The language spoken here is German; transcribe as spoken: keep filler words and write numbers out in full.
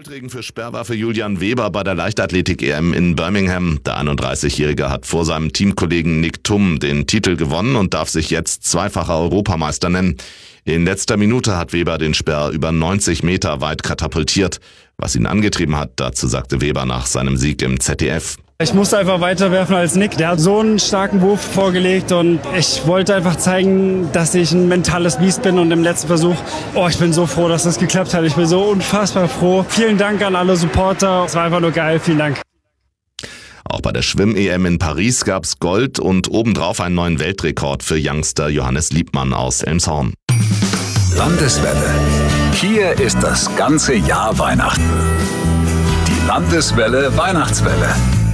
Goldregen für Sperrwaffe Julian Weber bei der Leichtathletik-E M in Birmingham. Der einunddreißigjährige hat vor seinem Teamkollegen Nick Thum den Titel gewonnen und darf sich jetzt zweifacher Europameister nennen. In letzter Minute hat Weber den Sperr über neunzig Meter weit katapultiert. Was ihn angetrieben hat, dazu sagte Weber nach seinem Sieg im Z D F. Ich musste einfach weiterwerfen als Nick. Der hat so einen starken Wurf vorgelegt und ich wollte einfach zeigen, dass ich ein mentales Biest bin. Und im letzten Versuch, oh, ich bin so froh, dass das geklappt hat. Ich bin so unfassbar froh. Vielen Dank an alle Supporter. Es war einfach nur geil. Vielen Dank. Auch bei der Schwimm-E M in Paris gab's Gold und obendrauf einen neuen Weltrekord für Youngster Johannes Liebmann aus Elmshorn. Landeswelle. Hier ist das ganze Jahr Weihnachten. Die Landeswelle Weihnachtswelle.